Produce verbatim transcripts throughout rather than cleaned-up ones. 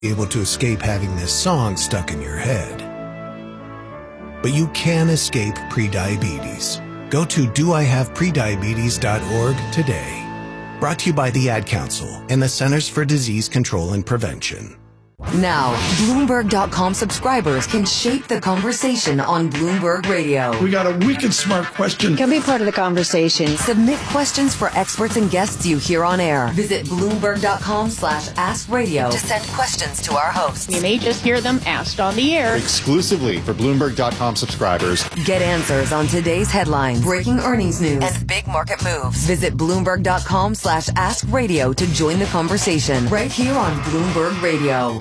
able to escape having this song stuck in your head. But you can escape prediabetes. Go to do I have prediabetes dot org today. Brought to you by the Ad Council and the Centers for Disease Control and Prevention. Now, Bloomberg dot com subscribers can shape the conversation on Bloomberg Radio. We got a wicked smart question. Can be part of the conversation. Submit questions for experts and guests you hear on air. Visit Bloomberg dot com slash ask radio to send questions to our hosts. You may just hear them asked on the air. Exclusively for Bloomberg dot com subscribers. Get answers on today's headlines, breaking earnings news, and big market moves. Visit Bloomberg dot com slash ask radio to join the conversation right here on Bloomberg Radio.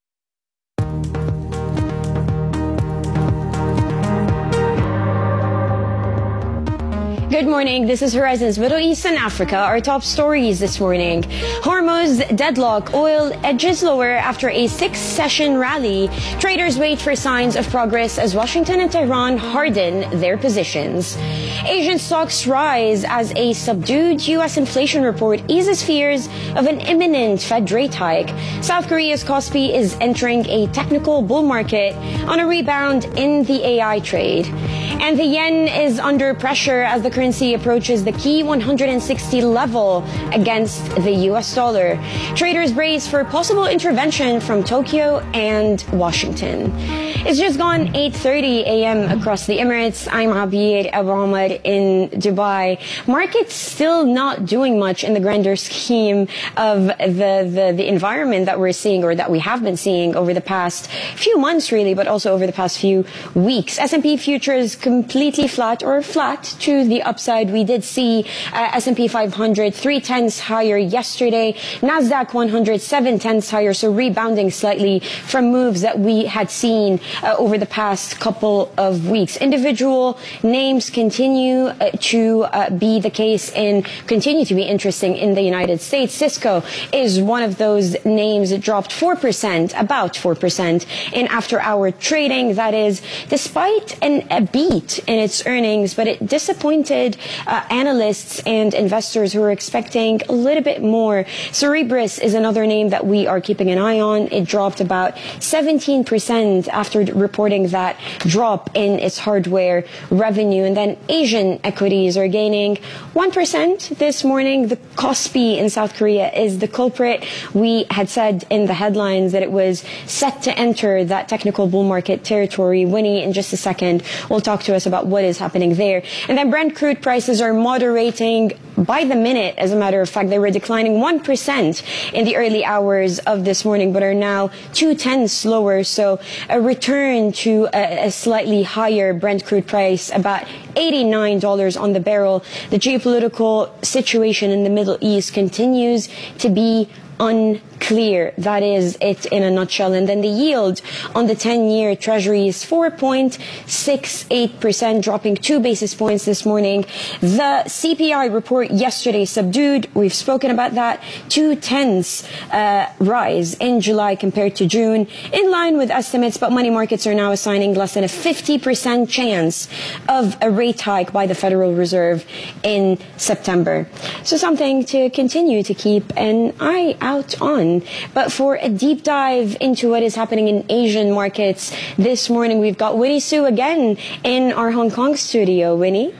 Good morning. This is Horizons Middle East and Africa. Our top stories this morning. Hormuz deadlock. Oil edges lower after a six-session rally. Traders wait for signs of progress as Washington and Tehran harden their positions. Asian stocks rise as a subdued U S inflation report eases fears of an imminent Fed rate hike. South Korea's Kospi is entering a technical bull market on a rebound in the A I trade. And the yen is under pressure as the currency approaches the key one hundred sixty level against the U S dollar. Traders brace for possible intervention from Tokyo and Washington. It's just gone eight thirty a.m. across the Emirates. I'm Abir Abu Ahmad in Dubai. Markets still not doing much in the grander scheme of the, the, the environment that we're seeing, or that we have been seeing over the past few months really, but also over the past few weeks. S and P futures completely flat or flat to the upside. We did see uh, S and P five hundred three tenths higher yesterday. NASDAQ one hundred seven tenths higher, so rebounding slightly from moves that we had seen uh, over the past couple of weeks. Individual names continue uh, to uh, be the case and continue to be interesting in the United States. Cisco is one of those names that dropped four percent, about four percent in after-hour trading. That is despite an, a beat in its earnings, but it disappointed uh, analysts and investors who were expecting a little bit more. Cerebras is another name that we are keeping an eye on. It dropped about seventeen percent after reporting that drop in its hardware revenue. And then Asian equities are gaining one percent this morning. The Kospi in South Korea is the culprit. We had said in the headlines that it was set to enter that technical bull market territory. Winnie, in just a second, will talk to us about what is happening there. And then Brent crude prices are moderating by the minute. As a matter of fact, they were declining one percent in the early hours of this morning, but are now two tenths lower. So a return to a, a slightly higher Brent crude price, about eighty-nine dollars on the barrel. The geopolitical situation in the Middle East continues to be unclear. That is it in a nutshell. And then the yield on the ten-year Treasury is four point six eight percent, dropping two basis points this morning. The C P I report yesterday subdued. We've spoken about that. Two tenths uh, rise in July compared to June, in line with estimates, but money markets are now assigning less than a fifty percent chance of a rate hike by the Federal Reserve in September. So something to continue to keep an eye out on. But for a deep dive into what is happening in Asian markets this morning, we've got Winnie Su again in our Hong Kong studio. Winnie?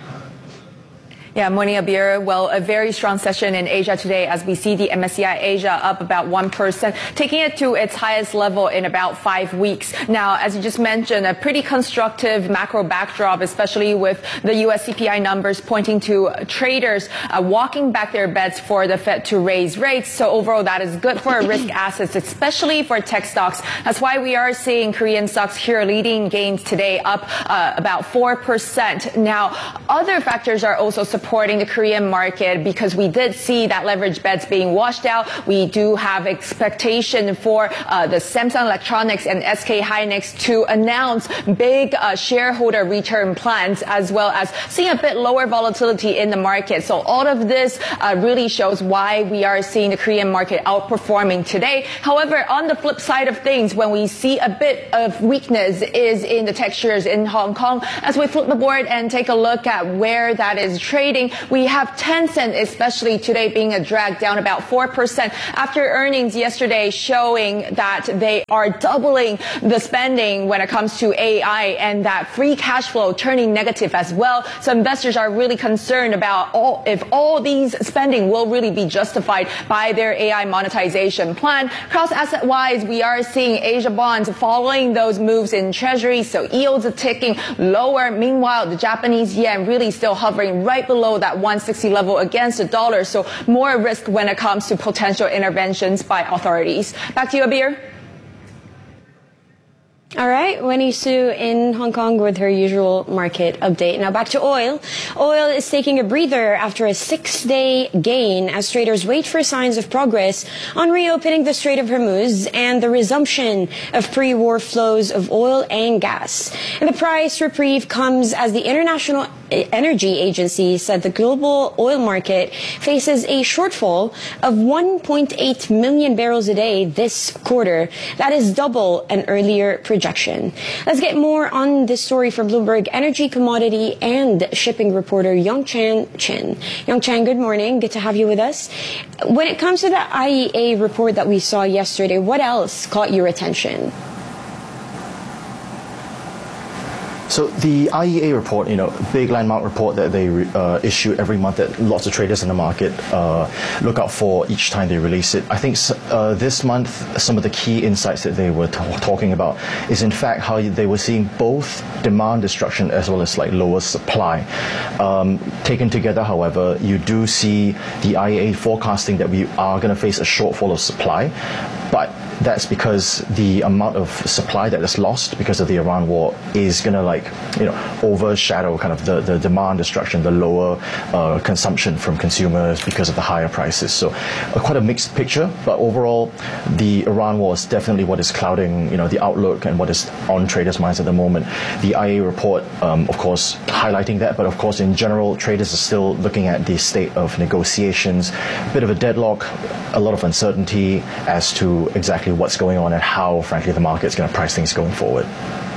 Yeah, morning, Abir. Well, a very strong session in Asia today as we see the M S C I Asia up about one percent, taking it to its highest level in about five weeks. Now, as you just mentioned, a pretty constructive macro backdrop, especially with the U S C P I numbers pointing to traders uh, walking back their bets for the Fed to raise rates. So overall, that is good for risk assets, especially for tech stocks. That's why we are seeing Korean stocks here leading gains today, up uh, about four percent. Now, other factors are also supporting supporting the Korean market because we did see that leverage bets being washed out. We do have expectation for uh, the Samsung Electronics and S K Hynix to announce big uh, shareholder return plans, as well as seeing a bit lower volatility in the market. So all of this uh, really shows why we are seeing the Korean market outperforming today. However, on the flip side of things, when we see a bit of weakness is in the tech shares in Hong Kong. As we flip the board and take a look at where that is trading, trading. We have Tencent, especially today, being a drag, down about four percent after earnings yesterday, showing that they are doubling the spending when it comes to A I, and that free cash flow turning negative as well. So investors are really concerned about all, if all these spending will really be justified by their A I monetization plan. Cross-asset wise, we are seeing Asia bonds following those moves in Treasury, so yields are ticking lower. Meanwhile, the Japanese yen really still hovering right below that one sixty level against the dollar, so more risk when it comes to potential interventions by authorities. Back to you, Abir. All right, Winnie Su in Hong Kong with her usual market update. Now back to oil. Oil is taking a breather after a six-day gain as traders wait for signs of progress on reopening the Strait of Hormuz and the resumption of pre-war flows of oil and gas. And the price reprieve comes as the International Energy Agency said the global oil market faces a shortfall of one point eight million barrels a day this quarter. That is double an earlier projection. Let's get more on this story from Bloomberg energy, commodity, and shipping reporter Yongchan Chen. Yongchan, good morning. Good to have you with us. When it comes to the I E A report that we saw yesterday, what else caught your attention? So the I E A report, you know, big landmark report that they uh, issue every month that lots of traders in the market uh, look out for each time they release it. I think uh, this month, some of the key insights that they were t- talking about is in fact how they were seeing both demand destruction as well as like lower supply. Um, taken together, however, you do see the I E A forecasting that we are going to face a shortfall of supply, but that's because the amount of supply that is lost because of the Iran war is going to like, you know, overshadow kind of the, the demand destruction, the lower uh, consumption from consumers because of the higher prices. So uh, quite a mixed picture, but overall the Iran war is definitely what is clouding, you know, the outlook and what is on traders' minds at the moment. The I E A report, um, of course, highlighting that, but of course in general, traders are still looking at the state of negotiations, a bit of a deadlock, a lot of uncertainty as to exactly what's going on and how, frankly, the market's going to price things going forward.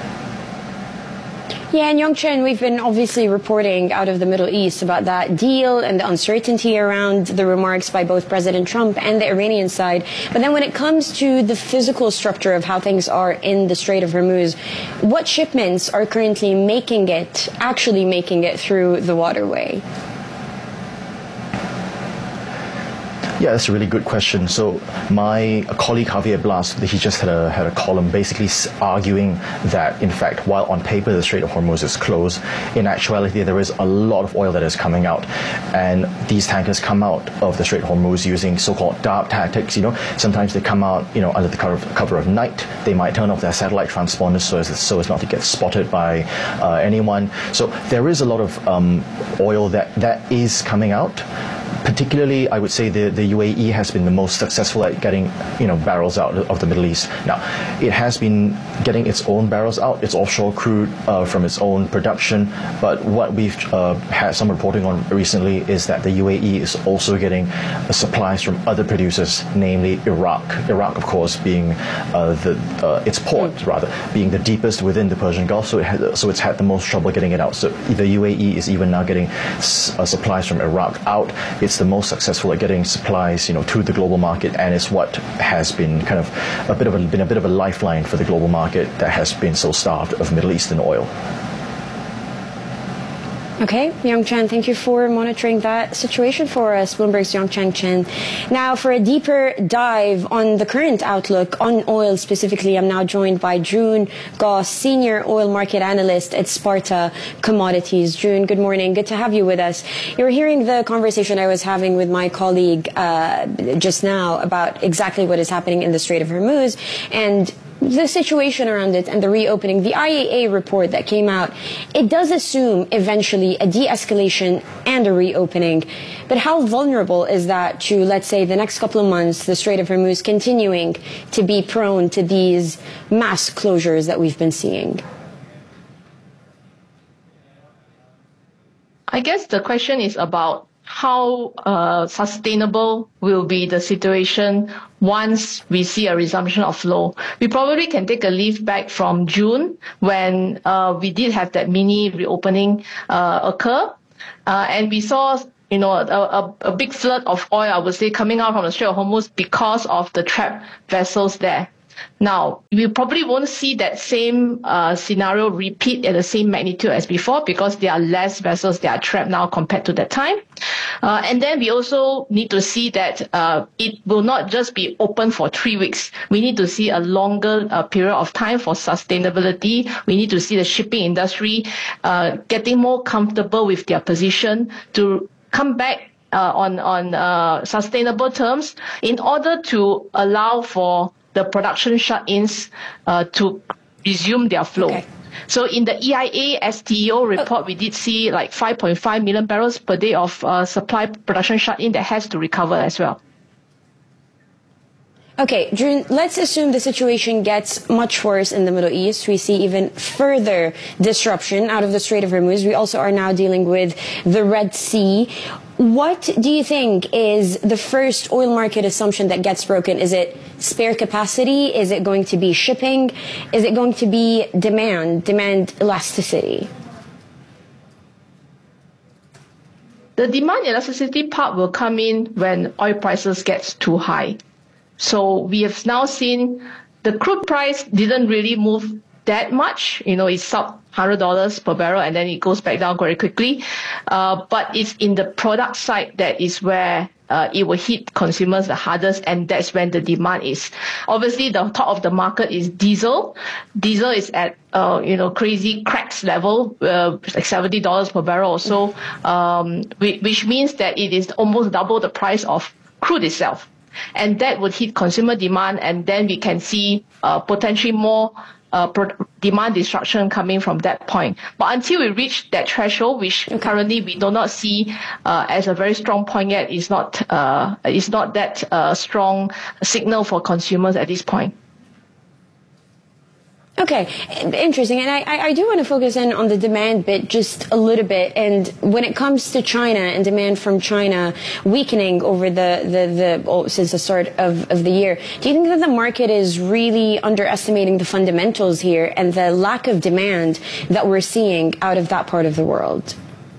Yeah, and Yongchan, we've been obviously reporting out of the Middle East about that deal and the uncertainty around the remarks by both President Trump and the Iranian side. But then when it comes to the physical structure of how things are in the Strait of Hormuz, what shipments are currently making it, actually making it through the waterway? Yeah, that's a really good question. So my colleague Javier Blas, he just had a had a column basically arguing that, in fact, while on paper the Strait of Hormuz is closed, in actuality there is a lot of oil that is coming out, and these tankers come out of the Strait of Hormuz using so-called dark tactics. You know, sometimes they come out, you know, under the cover of, cover of night. They might turn off their satellite transponders so as so as not to get spotted by uh, anyone. So there is a lot of um, oil that that is coming out. Particularly, I would say the, the U A E has been the most successful at getting, you know, barrels out of the Middle East. Now, it has been getting its own barrels out, its offshore crude uh, from its own production. But what we've uh, had some reporting on recently is that the U A E is also getting uh, supplies from other producers, namely Iraq. Iraq, of course, being uh, the uh, its port rather being the deepest within the Persian Gulf, so it had, so it's had the most trouble getting it out. So the U A E is even now getting s- uh, supplies from Iraq out. It's the most successful at getting supplies, you know, to the global market, and it's what has been kind of a bit of a, been a bit of a lifeline for the global market that has been so starved of Middle Eastern oil. Okay, Yongchan, thank you for monitoring that situation for us. Bloomberg's Yongchan Chen. Now, for a deeper dive on the current outlook on oil specifically, I'm now joined by June Goss, Senior Oil Market Analyst at Sparta Commodities. June, good morning. Good to have you with us. You were hearing the conversation I was having with my colleague uh, just now about exactly what is happening in the Strait of Hormuz and the situation around it and the reopening. The I E A report that came out, it does assume eventually a de-escalation and a reopening. But how vulnerable is that to, let's say, the next couple of months, the Strait of Hormuz continuing to be prone to these mass closures that we've been seeing? I guess the question is about how uh, sustainable will be the situation once we see a resumption of flow. We probably can take a leaf back from June when uh, we did have that mini reopening uh, occur. Uh, and we saw, you know, a, a, a big flood of oil, I would say, coming out from the Strait of Hormuz because of the trapped vessels there. Now, we probably won't see that same uh, scenario repeat at the same magnitude as before because there are less vessels that are trapped now compared to that time. Uh, and then we also need to see that uh, it will not just be open for three weeks. We need to see a longer uh, period of time for sustainability. We need to see the shipping industry uh, getting more comfortable with their position to come back uh, on, on uh, sustainable terms in order to allow for the production shut-ins uh, to resume their flow. Okay. So in the E I A S T E O report, we did see like five point five million barrels per day of uh, supply production shut-in that has to recover as well. Okay, June, let's assume the situation gets much worse in the Middle East. We see even further disruption out of the Strait of Hormuz. We also are now dealing with the Red Sea. What do you think is the first oil market assumption that gets broken? Is it spare capacity? Is it going to be shipping? Is it going to be demand, demand elasticity? The demand elasticity part will come in when oil prices get too high. So we have now seen the crude price didn't really move that much. You know, it's sub one hundred dollars per barrel and then it goes back down very quickly. Uh, but it's in the product side that is where uh, it will hit consumers the hardest, and that's when the demand is. Obviously, the top of the market is diesel. Diesel is at, uh, you know, crazy cracks level, uh, like seventy dollars per barrel or so, um, which means that it is almost double the price of crude itself. And that would hit consumer demand, and then we can see uh, potentially more uh, pro- demand destruction coming from that point. But until we reach that threshold, which okay. currently we do not see uh, as a very strong point yet, is not uh, is not that uh, strong signal for consumers at this point. Okay, interesting. And I, I do want to focus in on the demand bit just a little bit. And when it comes to China and demand from China weakening over the, the, the oh, since the start of, of the year, do you think that the market is really underestimating the fundamentals here and the lack of demand that we're seeing out of that part of the world?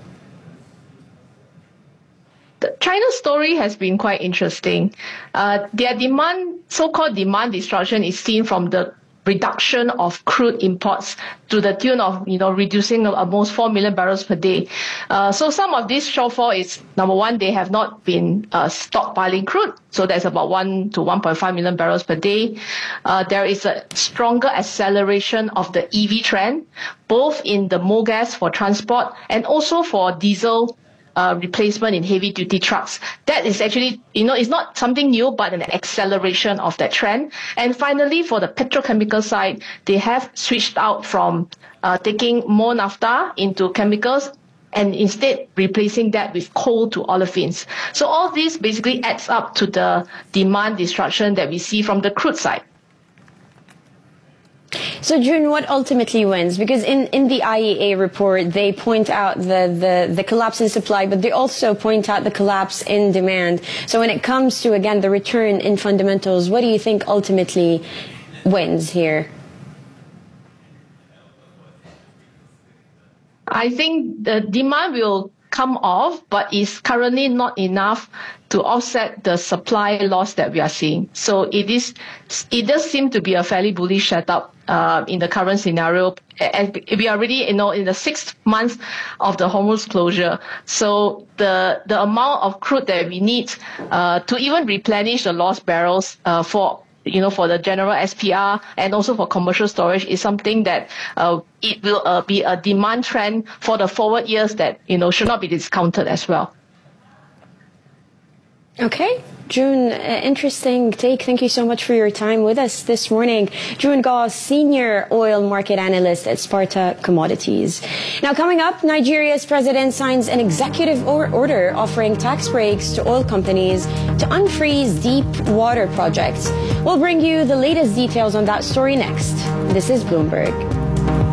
The China story has been quite interesting. Uh, their demand, so-called demand destruction, is seen from the reduction of crude imports to the tune of, you know, reducing almost four million barrels per day. Uh, so some of this shortfall is, number one, they have not been uh, stockpiling crude. So that's about one to one point five million barrels per day. Uh, there is a stronger acceleration of the E V trend, both in the mogas for transport and also for diesel Uh, replacement in heavy-duty trucks. That is actually, you know, it's not something new, but an acceleration of that trend. And finally, for the petrochemical side, they have switched out from uh, taking more naphtha into chemicals and instead replacing that with coal to olefins. So all this basically adds up to the demand destruction that we see from the crude side. So, June, what ultimately wins? Because in, in the I E A report, they point out the, the, the collapse in supply, but they also point out the collapse in demand. So when it comes to, again, the return in fundamentals, what do you think ultimately wins here? I think the demand will come off, but is currently not enough to offset the supply loss that we are seeing. So it is, it does seem to be a fairly bullish setup uh, in the current scenario. And we are already, you know, in the sixth month of the Hormuz closure. So the the amount of crude that we need uh, to even replenish the lost barrels uh, for you know, for the general S P R and also for commercial storage is something that uh, it will uh, be a demand trend for the forward years that, you know, should not be discounted as well. Okay. June, uh, interesting take. Thank you so much for your time with us this morning. June Goh, Senior Oil Market Analyst at Sparta Commodities. Now, coming up, Nigeria's president signs an executive or- order offering tax breaks to oil companies to unfreeze deep water projects. We'll bring you the latest details on that story next. This is Bloomberg.